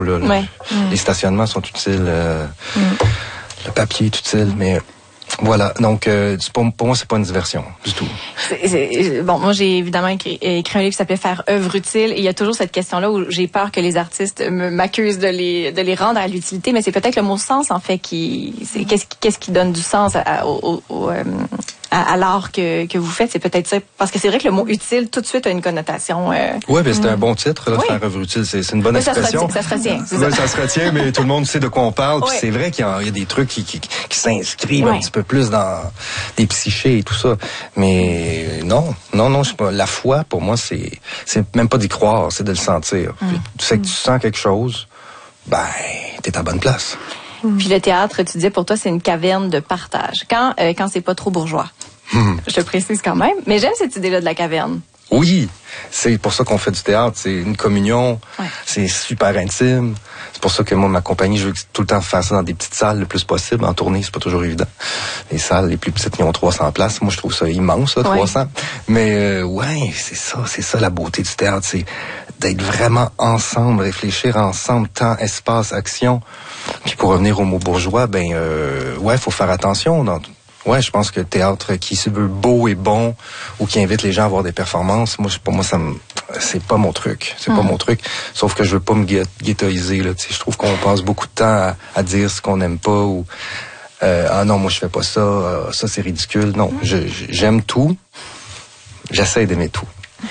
Là, les stationnements sont utiles, le papier est utile, mais voilà. Donc, pour moi, c'est pas une diversion du tout. Bon, moi, j'ai évidemment écrit un livre qui s'appelait Faire œuvre utile. Et il y a toujours cette question-là où j'ai peur que les artistes m'accusent de les rendre à l'utilité, mais c'est peut-être le mot sens, en fait, qu'est-ce qui donne du sens à l'art que vous faites. C'est peut-être ça. Parce que c'est vrai que le mot utile, tout de suite, a une connotation. Oui, mais c'est un bon titre, là, de Faire œuvre utile. C'est une bonne expression. Ça se retient. Oui, ça se retient, mais tout le monde sait de quoi on parle. Puis c'est vrai qu'il y a des trucs qui s'inscrivent un petit peu plus dans des psychés et tout ça. Mais non, je sais pas. La foi, pour moi, c'est même pas d'y croire, c'est de le sentir. Puis, tu sais que tu sens quelque chose, ben, t'es à bonne place. Puis le théâtre, tu disais, pour toi, c'est une caverne de partage. Quand c'est pas trop bourgeois. Je te précise quand même. Mais j'aime cette idée-là de la caverne. Oui, c'est pour ça qu'on fait du théâtre. C'est une communion. C'est super intime. C'est pour ça que moi, ma compagnie, je veux tout le temps faire ça dans des petites salles le plus possible. En tournée, c'est pas toujours évident. Les salles les plus petites, ils ont 300 places. Moi, je trouve ça immense, là, 300. Mais c'est ça la beauté du théâtre. C'est d'être vraiment ensemble, réfléchir ensemble, temps, espace, action. Puis pour revenir au mot bourgeois, faut faire attention. Je pense que le théâtre qui se veut beau et bon ou qui invite les gens à avoir des performances, pour moi, c'est pas mon truc. C'est pas mon truc. Sauf que je veux pas me ghettoiser, là. Je trouve qu'on passe beaucoup de temps à dire ce qu'on n'aime pas ou non, moi je fais pas ça, ça c'est ridicule. Non, j'aime tout. J'essaie d'aimer tout.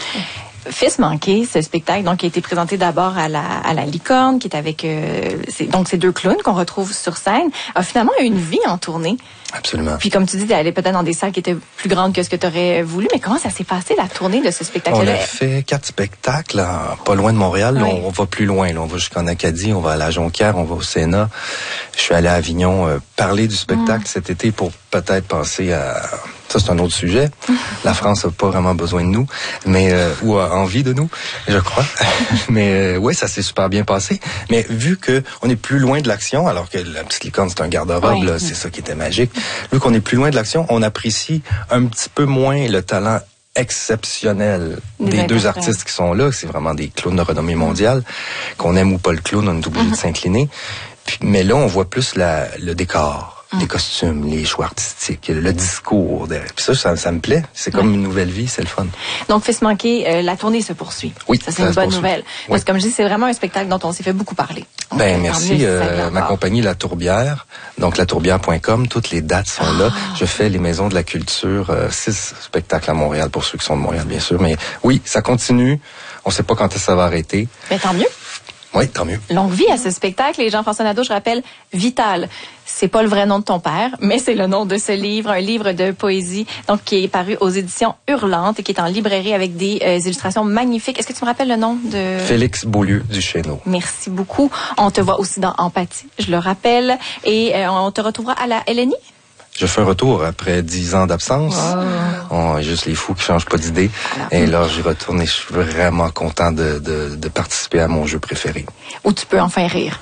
Fils manqué, ce spectacle donc qui a été présenté d'abord à la Licorne, qui est avec ces deux clowns qu'on retrouve sur scène, a finalement eu une vie en tournée. Absolument. Puis comme tu dis, d'aller peut-être dans des salles qui étaient plus grandes que ce que tu aurais voulu, mais comment ça s'est passé la tournée de ce spectacle-là? On a fait 4 spectacles, là, pas loin de Montréal. Là, on va plus loin. Là, on va jusqu'en Acadie, on va à la Jonquière, on va au Sénat. Je suis allé à Avignon parler du spectacle cet été pour peut-être penser à... Ça, c'est un autre sujet. La France n'a pas vraiment besoin de nous, mais ou a envie de nous, je crois. Mais ça s'est super bien passé. Mais vu que on est plus loin de l'action, alors que la petite licorne, c'est un garde-robe, là, c'est ça qui était magique. Vu qu'on est plus loin de l'action, on apprécie un petit peu moins le talent exceptionnel des deux artistes qui sont là. C'est vraiment des clowns de renommée mondiale. Qu'on aime ou pas le clown, on est obligé de s'incliner. Mais là, on voit plus le décor. Les costumes, les choix artistiques, le discours. Puis ça me plaît. C'est comme une nouvelle vie, c'est le fun. Donc, Fils manqué, la tournée se poursuit. Oui, ça c'est une bonne nouvelle. Parce que comme je dis, c'est vraiment un spectacle dont on s'est fait beaucoup parler. Merci. Ma compagnie, La Tourbière, donc latourbière.com, toutes les dates sont là. Je fais les Maisons de la Culture, 6 spectacles à Montréal, pour ceux qui sont de Montréal, bien sûr. Mais oui, ça continue. On sait pas quand ça va arrêter. Mais tant mieux. Oui, tant mieux. Longue vie à ce spectacle. Et Jean-François Nadeau, je rappelle, Vital. C'est pas le vrai nom de ton père, mais c'est le nom de ce livre, un livre de poésie, donc qui est paru aux éditions Hurlantes et qui est en librairie avec des illustrations magnifiques. Est-ce que tu me rappelles le nom de... Félix Beaulieu-Duchesneau. Merci beaucoup. On te voit aussi dans Empathie, je le rappelle. Et on te retrouvera à la LNI? Je fais un retour après 10 ans d'absence. Juste les fous qui changent pas d'idée. Et là, j'y retourne et je suis vraiment content de participer à mon jeu préféré. Où tu peux enfin rire.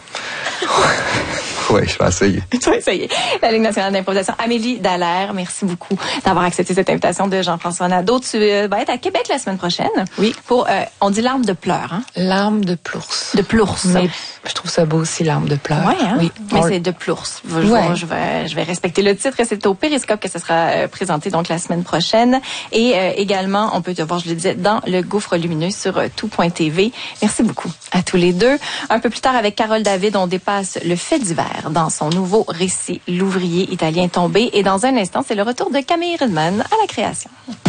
Oui, je vais essayer. Tu vas essayer. La Ligue nationale d'improvisation. Amélie Dallaire, merci beaucoup d'avoir accepté cette invitation de Jean-François Nadeau. Tu vas être à Québec la semaine prochaine. Oui. Pour, on dit larmes de pleurs, hein? Larmes de plours. De plours. Mais je trouve ça beau aussi, larmes de pleurs. Ouais, hein? Oui. Mais c'est de plours. Je vais respecter le titre. C'est au Périscope que ça sera présenté donc la semaine prochaine. Et également, on peut te voir, je le disais, dans le Gouffre lumineux sur tout.tv. Merci beaucoup à tous les deux. Un peu plus tard, avec Carole David, on dépasse le fait divers dans son nouveau récit, L'ouvrier italien tombé. Et dans un instant, c'est le retour de Camille Redman à la création.